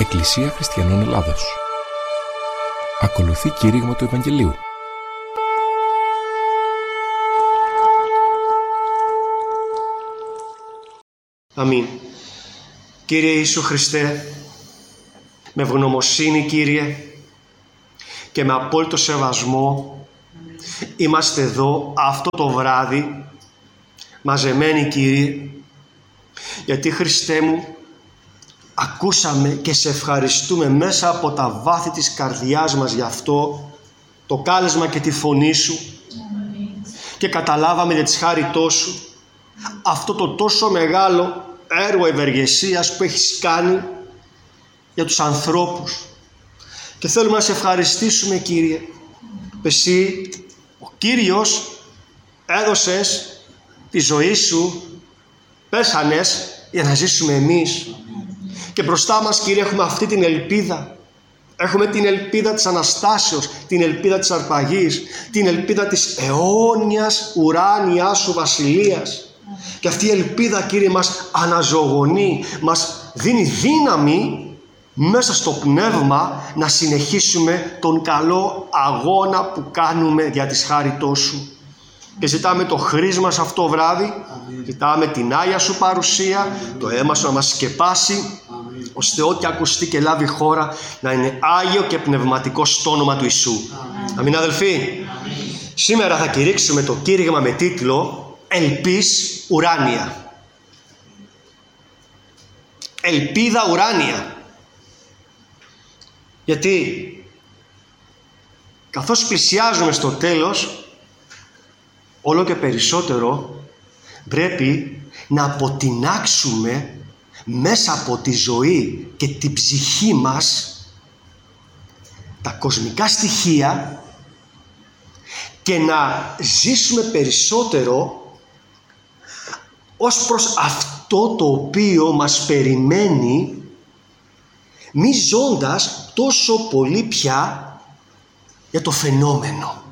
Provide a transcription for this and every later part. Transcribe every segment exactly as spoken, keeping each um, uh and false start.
Εκκλησία Χριστιανών Ελλάδος. Ακολουθεί κήρυγμα του Ευαγγελίου. Αμήν. Κύριε Ιησού Χριστέ, με ευγνωμοσύνη Κύριε και με απόλυτο σεβασμό είμαστε εδώ αυτό το βράδυ μαζεμένοι Κύριε, γιατί Χριστέ μου ακούσαμε και σε ευχαριστούμε μέσα από τα βάθη της καρδιάς μας για αυτό το κάλεσμα και τη φωνή Σου και καταλάβαμε για της χάριτός Σου αυτό το τόσο μεγάλο έργο ευεργεσίας που έχεις κάνει για τους ανθρώπους. Και θέλουμε να σε ευχαριστήσουμε Κύριε. Εσύ, ο Κύριος, έδωσες τη ζωή Σου, πέσανες για να ζήσουμε εμείς. Και μπροστά μας Κύριε έχουμε αυτή την ελπίδα. Έχουμε την ελπίδα της Αναστάσεως, την ελπίδα της αρπαγής, την ελπίδα της αιώνιας ουράνιάς Σου βασιλείας. Και αυτή η ελπίδα Κύριε μας αναζωογονεί, μας δίνει δύναμη μέσα στο πνεύμα να συνεχίσουμε τον καλό αγώνα που κάνουμε για της χάριτός Σου. Και ζητάμε το χρήσμα σε αυτό βράδυ, Αμήν. Ζητάμε την Άγια Σου παρουσία, το αίμα Σου να μας σκεπάσει, Αμήν. Ώστε ό,τι ακουστεί και λάβει χώρα να είναι Άγιο και πνευματικό στο όνομα του Ιησού. Αμήν, Αμήν αδελφοί. Αμήν. Σήμερα θα κηρύξουμε το κήρυγμα με τίτλο Ελπίς ουράνια. Ελπίδα ουράνια. Γιατί καθώς πλησιάζουμε στο τέλος, όλο και περισσότερο πρέπει να αποτινάξουμε μέσα από τη ζωή και την ψυχή μας τα κοσμικά στοιχεία και να ζήσουμε περισσότερο ως προς αυτό το οποίο μας περιμένει, μη ζώντας τόσο πολύ πια για το φαινόμενο.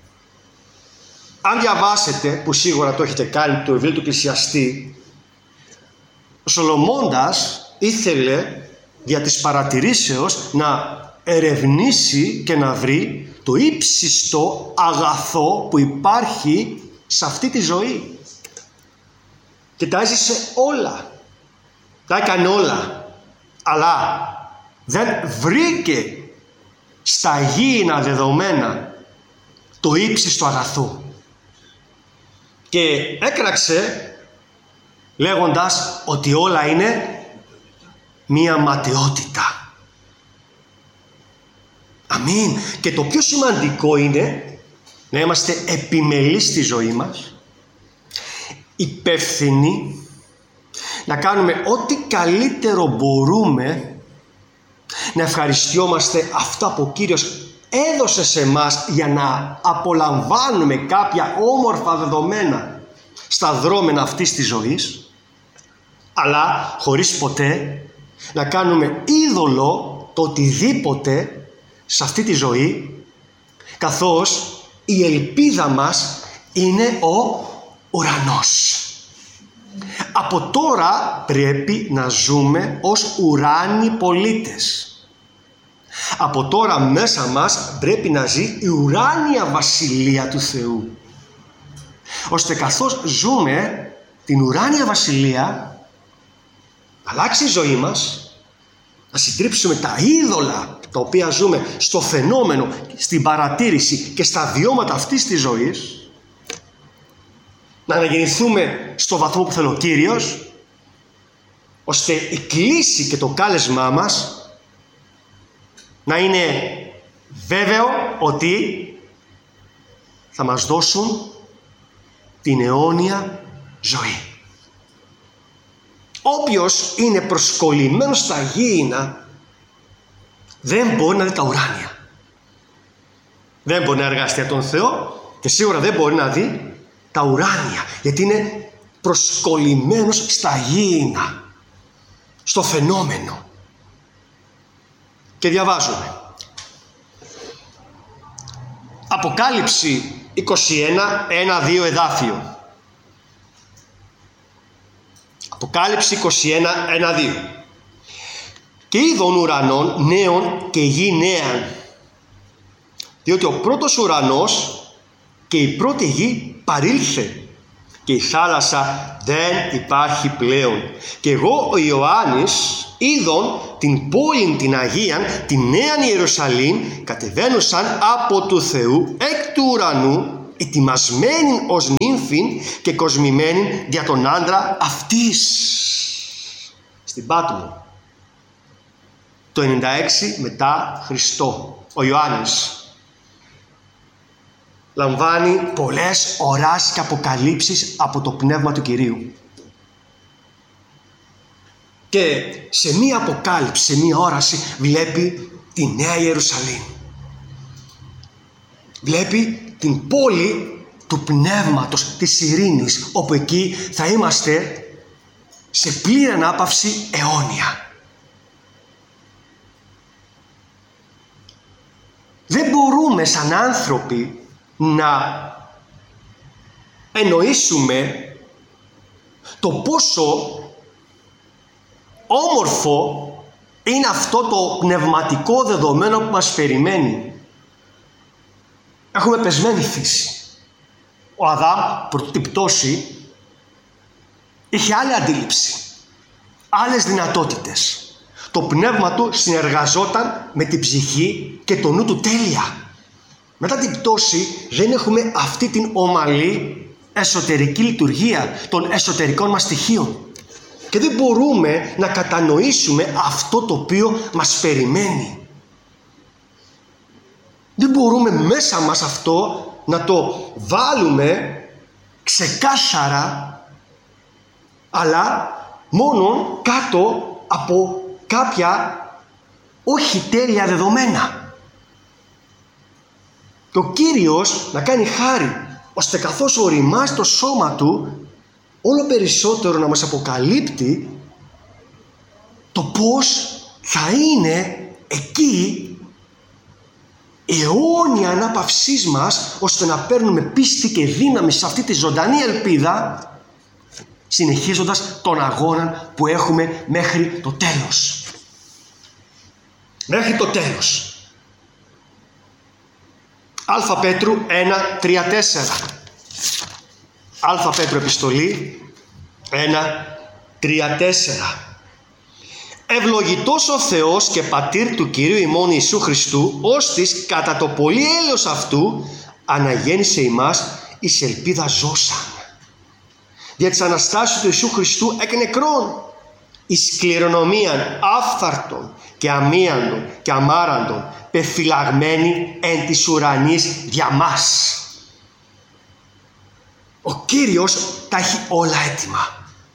Αν διαβάσετε, που σίγουρα το έχετε κάνει, το βιβλίο του Εκκλησιαστή, ο Σολομώντας ήθελε δια της παρατηρήσεως να ερευνήσει και να βρει το ύψιστο αγαθό που υπάρχει σε αυτή τη ζωή. Και τα έζησε όλα. Τα έκανε όλα. Αλλά δεν βρήκε στα γήινα δεδομένα το ύψιστο αγαθό. Και έκραξε λέγοντας ότι όλα είναι μία ματαιότητα. Αμήν. Και το πιο σημαντικό είναι να είμαστε επιμελείς στη ζωή μας, υπεύθυνοι, να κάνουμε ό,τι καλύτερο μπορούμε, να ευχαριστιόμαστε αυτά που ο Κύριος έδωσε σε μας για να απολαμβάνουμε κάποια όμορφα δεδομένα στα δρόμενα αυτής της ζωής, αλλά χωρίς ποτέ να κάνουμε είδωλο το οτιδήποτε σε αυτή τη ζωή, καθώς η ελπίδα μας είναι ο ουρανός. Από τώρα πρέπει να ζούμε ως ουράνιοι πολίτες. Από τώρα μέσα μας πρέπει να ζει η ουράνια βασιλεία του Θεού. Ώστε καθώς ζούμε την ουράνια βασιλεία, να αλλάξει η ζωή μας, να συντρίψουμε τα είδωλα τα οποία ζούμε στο φαινόμενο, στην παρατήρηση και στα βιώματα αυτής της ζωής, να αναγεννηθούμε στο βαθμό που θέλει ο Κύριος, ώστε η κλίση και το κάλεσμά μας να είναι βέβαιο ότι θα μας δώσουν την αιώνια ζωή. Όποιος είναι προσκολλημένος στα γήινα δεν μπορεί να δει τα ουράνια. Δεν μπορεί να εργαστεί τον Θεό και σίγουρα δεν μπορεί να δει τα ουράνια, γιατί είναι προσκολλημένος στα γήινα, στο φαινόμενο. Και διαβάζουμε Αποκάλυψη είκοσι ένα, ένα δύο εδάφιο. Αποκάλυψη είκοσι ένα, ένα δύο. και είδων ουρανών νέων και γη νέαν. Διότι ο πρώτος ουρανός και η πρώτη γη παρήλθε και η θάλασσα δεν υπάρχει πλέον. Και εγώ ο Ιωάννης είδων την πόλην την Αγίαν, την Νέαν Ιερουσαλήμ, κατεβαίνουσαν από του Θεού εκ του ουρανού, ετοιμασμένη ως νύμφην και κοσμημένη δια τον άντρα αυτής. Στην Πάτμο, το ενενήντα έξι μετά Χριστό, ο Ιωάννης λαμβάνει πολλές οράσεις και αποκαλύψεις από το Πνεύμα του Κυρίου. Και σε μία αποκάλυψη, σε μία όραση βλέπει τη Νέα Ιερουσαλήμ. Βλέπει την πόλη του Πνεύματος, της ειρήνης, όπου εκεί θα είμαστε σε πλήρη ανάπαυση αιώνια. Δεν μπορούμε σαν άνθρωποι να εννοήσουμε το πόσο όμορφο είναι αυτό το πνευματικό δεδομένο που μας περιμένει. Έχουμε πεσμένη φύση. Ο Αδάμ πρωτού την πτώση είχε άλλη αντίληψη, άλλες δυνατότητες. Το πνεύμα του συνεργαζόταν με την ψυχή και το νου του τέλεια. Μετά την πτώση δεν έχουμε αυτή την ομαλή εσωτερική λειτουργία των εσωτερικών μας στοιχείων. Και δεν μπορούμε να κατανοήσουμε αυτό το οποίο μας περιμένει. Δεν μπορούμε μέσα μας αυτό να το βάλουμε ξεκάθαρα, αλλά μόνο κάτω από κάποια όχι τέλεια δεδομένα. Και ο Κύριος να κάνει χάρη, ώστε καθώς οριμάζει το σώμα Του, όλο περισσότερο να μας αποκαλύπτει το πώς θα είναι εκεί η αιώνια ανάπαυσής μας, ώστε να παίρνουμε πίστη και δύναμη σε αυτή τη ζωντανή ελπίδα, συνεχίζοντας τον αγώνα που έχουμε μέχρι το τέλος. Μέχρι το τέλος. Α Πέτρου ένα, τρία, τέσσερα. Α Πέτρου επιστολή ένα, τρία, τέσσερα. Ευλογητός ο Θεός και Πατήρ του Κυρίου ημών Ιησού Χριστού, ώστις κατά το πολύ έλεος αυτού αναγέννησε ημάς εις ελπίδα ζώσαν. Δια της Αναστάσεως του Ιησού Χριστού εκ νεκρών, εις κληρονομίαν άφθαρτον και αμίαντον και αμάραντον, πεφυλαγμένη εν της ουρανής δια μας. Ο Κύριος τα έχει όλα έτοιμα.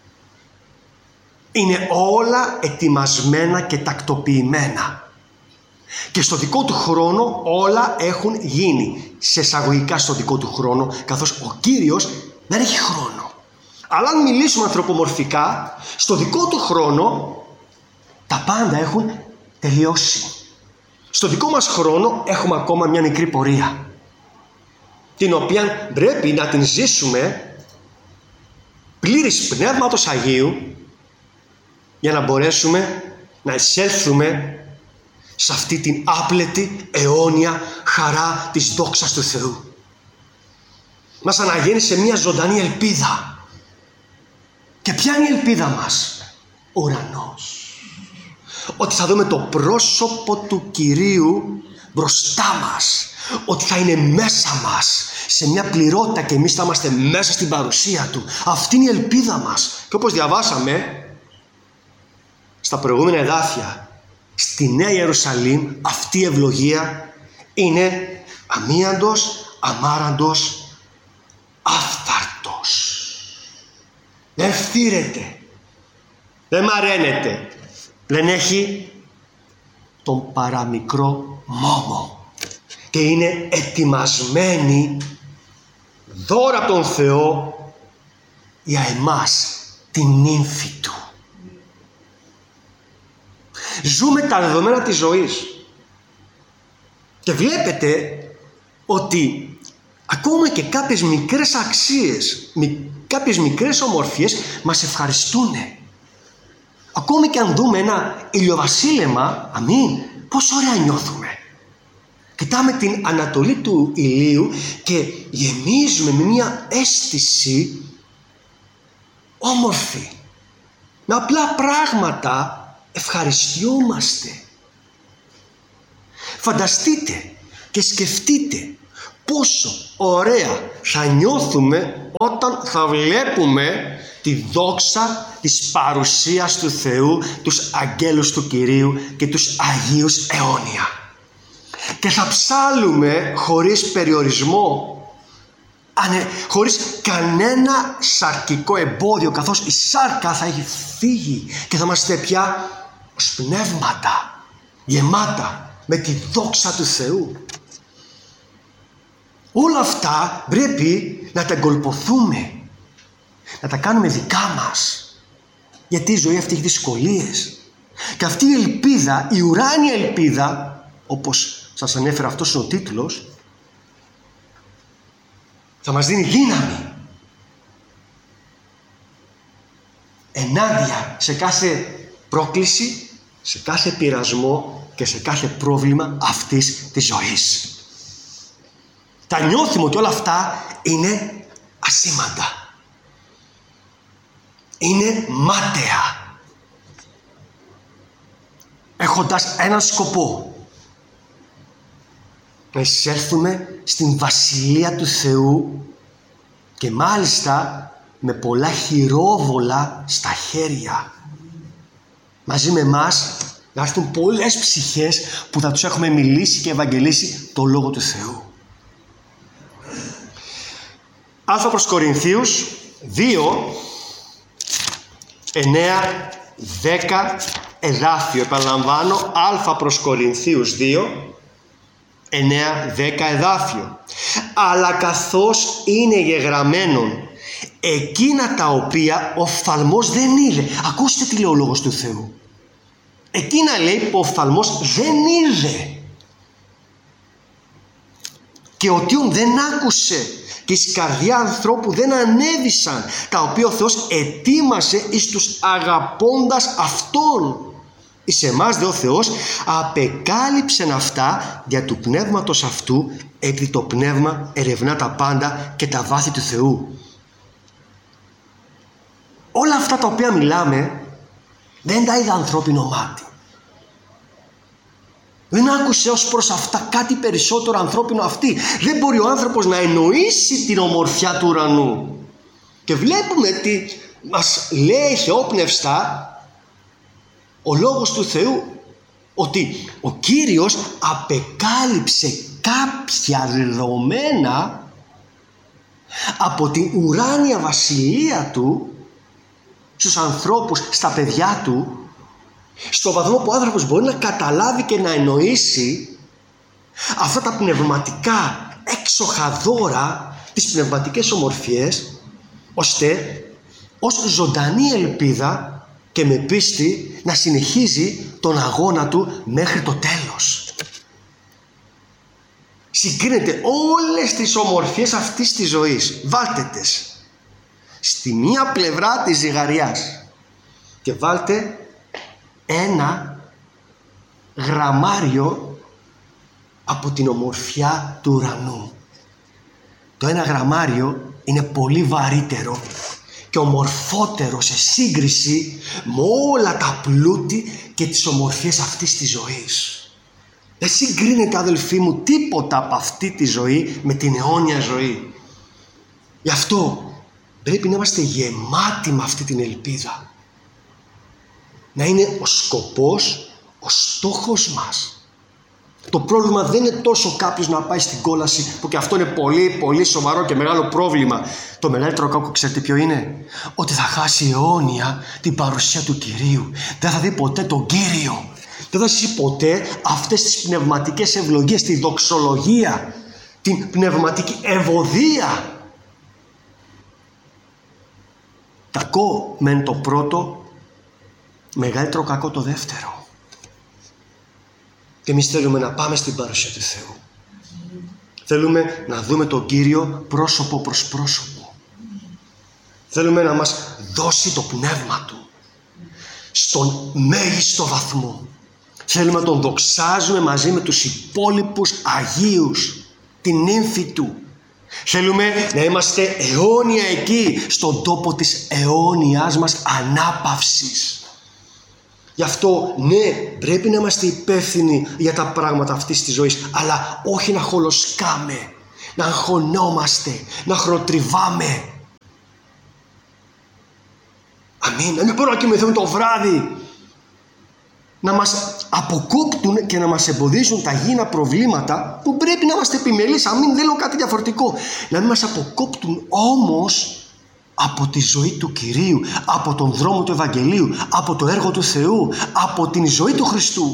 Είναι όλα ετοιμασμένα και τακτοποιημένα. Και στο δικό του χρόνο όλα έχουν γίνει. Σε εισαγωγικά στο δικό του χρόνο, καθώς ο Κύριος δεν έχει χρόνο. Αλλά αν μιλήσουμε ανθρωπομορφικά, στο δικό του χρόνο τα πάντα έχουν τελειώσει. Στο δικό μας χρόνο έχουμε ακόμα μια μικρή πορεία, την οποία πρέπει να την ζήσουμε πλήρης Πνεύματος Αγίου, για να μπορέσουμε να εισέλθουμε σε αυτή την άπλετη αιώνια χαρά της δόξας του Θεού. Μας αναγέννησε μια ζωντανή ελπίδα. Και ποια είναι η ελπίδα μας? Ο ουρανός. Ότι θα δούμε το πρόσωπο του Κυρίου μπροστά μας. Ότι θα είναι μέσα μας σε μια πληρότητα και εμείς θα είμαστε μέσα στην παρουσία Του. Αυτή είναι η ελπίδα μας. Και όπως διαβάσαμε στα προηγούμενα εδάφια, στη Νέα Ιερουσαλήμ αυτή η ευλογία είναι αμίαντος, αμάραντος, άφθαρτος. Δεν φθήρεται, δεν μαραίνεται, δεν έχει τον παραμικρό μόμο και είναι ετοιμασμένη δώρα από τον Θεό για εμάς, την νύμφη Του. Ζούμε τα δεδομένα της ζωής και βλέπετε ότι ακόμα και κάποιες μικρές αξίες, κάποιες μικρές ομορφιές μας ευχαριστούν. Ακόμη και αν δούμε ένα ηλιοβασίλεμα, αμήν, πόσο ωραία νιώθουμε. Κοιτάμε την ανατολή του ηλίου και γεμίζουμε με μια αίσθηση όμορφη. Με απλά πράγματα ευχαριστιόμαστε. Φανταστείτε και σκεφτείτε πόσο ωραία θα νιώθουμε όταν θα βλέπουμε τη δόξα της παρουσίας του Θεού, τους αγγέλους του Κυρίου και τους Αγίους αιώνια. Και θα ψάλλουμε χωρίς περιορισμό, ανε, χωρίς κανένα σαρκικό εμπόδιο, καθώς η σάρκα θα έχει φύγει και θα είμαστε πια ως πνεύματα γεμάτα με τη δόξα του Θεού. Όλα αυτά πρέπει να τα εγκολποθούμε, να τα κάνουμε δικά μας, γιατί η ζωή αυτή έχει δυσκολίες. Και αυτή η ελπίδα, η ουράνια ελπίδα, όπως σας ανέφερα, αυτός είναι ο τίτλος, θα μας δίνει δύναμη ενάντια σε κάθε πρόκληση, σε κάθε πειρασμό και σε κάθε πρόβλημα αυτής της ζωής. Θα νιώθουμε ότι όλα αυτά είναι ασήμαντα, είναι μάταια, έχοντας έναν σκοπό: να εισέλθουμε στην Βασιλεία του Θεού, και μάλιστα με πολλά χειρόβολα στα χέρια. Μαζί με εμάς να έρθουν πολλές ψυχές που θα τους έχουμε μιλήσει και ευαγγελίσει το Λόγο του Θεού. Α προς Κορινθίους δύο, εννέα, δέκα εδάφιο. Επαναλαμβάνω, Α προς Κορινθίους δύο, εννέα, δέκα εδάφιο. Αλλά καθώς είναι γεγραμμένον εκείνα τα οποία ο οφθαλμός δεν είδε. Ακούστε τι λέει ο Λόγος του Θεού. Εκείνα, λέει, που ο οφθαλμός δεν είδε και ο τιόν δεν άκουσε και εις καρδιά ανθρώπου δεν ανέβησαν, τα οποία ο Θεός ετοίμασε εις τους αγαπώντας Αυτόν. Εις εμάς δε ο Θεός απεκάλυψεν αυτά δια του πνεύματος αυτού, επειδή το πνεύμα ερευνά τα πάντα και τα βάθη του Θεού. Όλα αυτά τα οποία μιλάμε δεν τα είδε ανθρώπινο μάτι. Δεν άκουσε ως προς αυτά κάτι περισσότερο ανθρώπινο αυτή. Δεν μπορεί ο άνθρωπος να εννοήσει την ομορφιά του ουρανού. Και βλέπουμε τι μας λέει θεόπνευστα ο Λόγος του Θεού, ότι ο Κύριος απεκάλυψε κάποια δεδομένα από την ουράνια βασιλεία του στους ανθρώπους, στα παιδιά του, στο βαθμό που ο άνθρωπος μπορεί να καταλάβει και να εννοήσει αυτά τα πνευματικά έξοχα δώρα, τις πνευματικές ομορφιές, ώστε ως ζωντανή ελπίδα και με πίστη να συνεχίζει τον αγώνα του μέχρι το τέλος. Συγκρίνεται όλες τις ομορφιές αυτής της ζωής, βάλτε τες στη μία πλευρά της ζυγαριάς και βάλτε ένα γραμμάριο από την ομορφιά του ουρανού. Το ένα γραμμάριο είναι πολύ βαρύτερο και ομορφότερο σε σύγκριση με όλα τα πλούτη και τις ομορφιές αυτής της ζωής. Δεν συγκρίνεται, αδελφοί μου, τίποτα από αυτή τη ζωή με την αιώνια ζωή. Γι' αυτό πρέπει να είμαστε γεμάτοι με αυτή την ελπίδα. Να είναι ο σκοπός, ο στόχος μας. Το πρόβλημα δεν είναι τόσο κάποιος να πάει στην κόλαση, που και αυτό είναι πολύ πολύ σοβαρό και μεγάλο πρόβλημα. Το μεγαλύτερο κακό, ξέρετε ποιο είναι? Ότι θα χάσει αιώνια την παρουσία του Κυρίου. Δεν θα δει ποτέ τον Κύριο. Δεν θα ζήσει ποτέ αυτές τις πνευματικές ευλογίες, τη δοξολογία, την πνευματική ευωδία. Κακό μεν το πρώτο, μεγαλύτερο κακό το δεύτερο. Και εμείς θέλουμε να πάμε στην παρουσία του Θεού. Θέλουμε να δούμε τον Κύριο πρόσωπο προς πρόσωπο. Θέλουμε να μας δώσει το πνεύμα Του. στον μέγιστο βαθμό. Θέλουμε να τον δοξάζουμε μαζί με τους υπόλοιπους Αγίους, την ύμφη Του. Θέλουμε να είμαστε αιώνια εκεί, στον τόπο της αιώνιας μας ανάπαυσης. Γι' αυτό, ναι, πρέπει να είμαστε υπεύθυνοι για τα πράγματα αυτής της ζωής, αλλά όχι να χολοσκάμε, να αγχωνόμαστε, να χρονοτριβάμε. Αμήν. Να μην μπορούμε να κοιμηθούμε το βράδυ. Να μας αποκόπτουν και να μας εμποδίσουν τα γήινα προβλήματα που πρέπει να είμαστε επιμελείς. Αμήν, δεν λέω κάτι διαφορετικό. Να μην μας αποκόπτουν όμως από τη ζωή του Κυρίου, από τον δρόμο του Ευαγγελίου, από το έργο του Θεού, από την ζωή του Χριστού.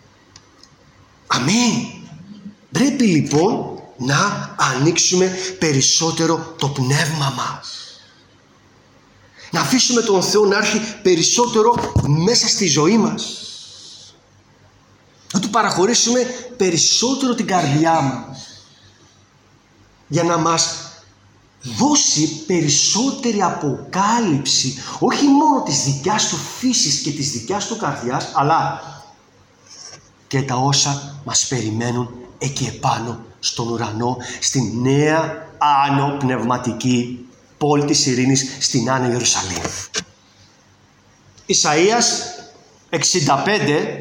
Αμήν. Πρέπει λοιπόν να ανοίξουμε περισσότερο το πνεύμα μας. Να αφήσουμε τον Θεό να έρθει περισσότερο μέσα στη ζωή μας. Να Του παραχωρήσουμε περισσότερο την καρδιά μας. Για να μας δώσει περισσότερη αποκάλυψη, όχι μόνο της δικιάς Του φύσης και της δικιάς Του καρδιάς, αλλά και τα όσα μας περιμένουν εκεί επάνω στον ουρανό, στην νέα άνω πνευματική πόλη της ειρήνης, στην Άνω Ιερουσαλήμ. Ισαΐας εξήντα πέντε,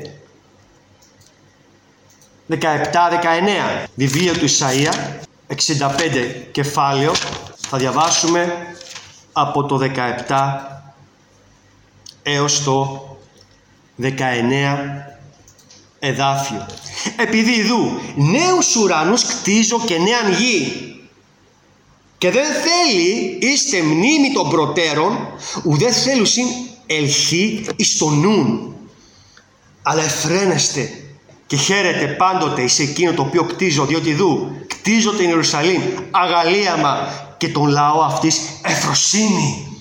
δεκαεπτά δεκαεννέα. Βιβλίο του Ισαΐα εξήντα πέντε κεφάλαιο. Θα διαβάσουμε από το δεκαεπτά έως το δεκαεννέα εδάφιο. Επειδή ιδού νέους ουρανούς κτίζω και νέαν γη, και δεν θέλει είστε μνήμη των προτέρων, ουδέ θέλουσιν ελχή εις το νουν, αλλά εφραίνεστε και χαίρετε πάντοτε εις εκείνο το οποίο κτίζω, διότι δου κτίζω την Ιερουσαλήμ αγαλίαμα και τον λαό αυτής ευφροσύνη.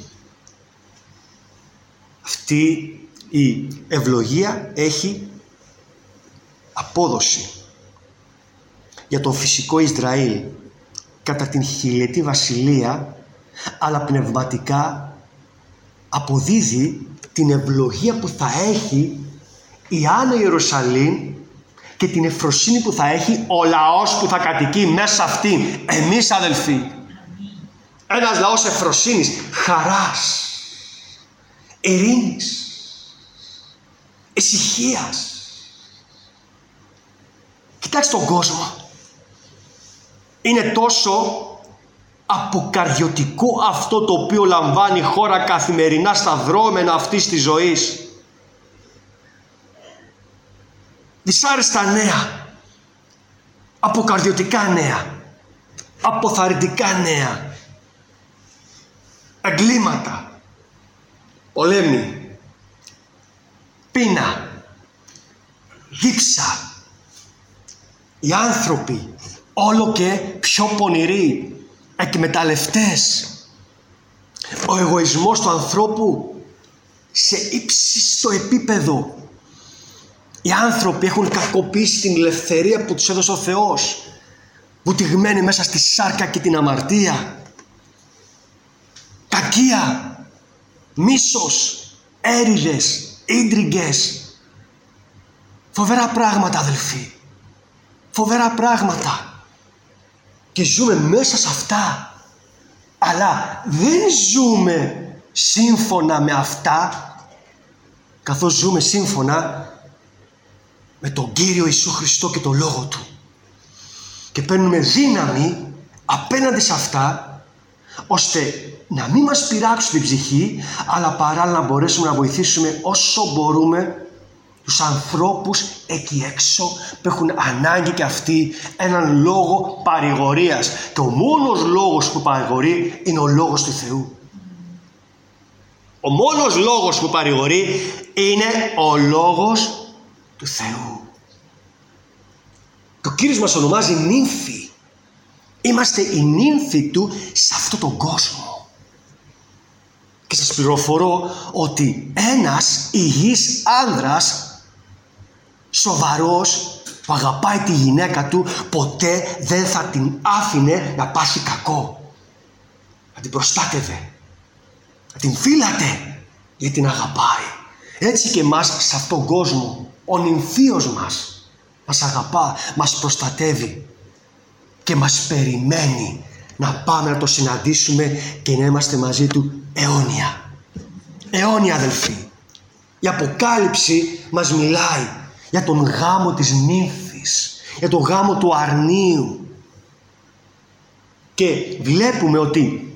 Αυτή η ευλογία έχει απόδοση για τον φυσικό Ισραήλ κατά την χιλιετή βασιλεία, αλλά πνευματικά αποδίδει την ευλογία που θα έχει η Άνω Ιερουσαλήμ και την ευφροσύνη που θα έχει ο λαός που θα κατοικεί μέσα σε αυτήν. Εμείς, αδελφοί, ένας λαός ευφροσύνης, χαράς, ειρήνης, ησυχίας. Κοιτάξτε τον κόσμο. Είναι τόσο αποκαρδιωτικό αυτό το οποίο λαμβάνει η χώρα καθημερινά στα δρόμενα αυτής της ζωής. Δυσάρεστα νέα, αποκαρδιωτικά νέα, αποθαρρυντικά νέα, εγκλήματα, πολέμοι, πείνα, δίψα. Οι άνθρωποι όλο και πιο πονηροί, εκμεταλλευτές. Ο εγωισμός του ανθρώπου σε ύψιστο επίπεδο. Οι άνθρωποι έχουν κακοποιήσει την ελευθερία που τους έδωσε ο Θεός, βουτυγμένοι μέσα στη σάρκα και την αμαρτία. Κακία, μίσος, έρηδες, ίντριγκες. Φοβερά πράγματα, αδελφοί. Φοβερά πράγματα. Και ζούμε μέσα σε αυτά. Αλλά δεν ζούμε σύμφωνα με αυτά, καθώς ζούμε σύμφωνα με τον Κύριο Ιησού Χριστό και τον Λόγο Του. Και παίρνουμε δύναμη απέναντι σε αυτά, ώστε να μην μας πειράξουν την ψυχή, αλλά παράλληλα να μπορέσουμε να βοηθήσουμε όσο μπορούμε τους ανθρώπους εκεί έξω που έχουν ανάγκη και αυτοί έναν λόγο παρηγορίας. Και ο μόνος λόγος που παρηγορεί είναι ο λόγος του Θεού. Ο μόνος λόγος που παρηγορεί είναι ο λόγος του Θεού. Και ο Κύριος μας ονομάζει νύμφη. Είμαστε η νύμφη Του σε αυτόν τον κόσμο. Και σας πληροφορώ ότι ένας υγιής άνδρας, σοβαρός, που αγαπάει τη γυναίκα του, ποτέ δεν θα την άφηνε να πάθει κακό. Θα την προστάτευε, θα την φύλατε, γιατί την αγαπάει, Έτσι και εμάς σε αυτόν τον κόσμο, ο νυμφίος μας μας αγαπά, μας προστατεύει και μας περιμένει να πάμε να το συναντήσουμε και να είμαστε μαζί του αιώνια. Αιώνια, αδελφοί. Η Αποκάλυψη μας μιλάει για τον γάμο της νύμφης, για τον γάμο του αρνίου. Και βλέπουμε ότι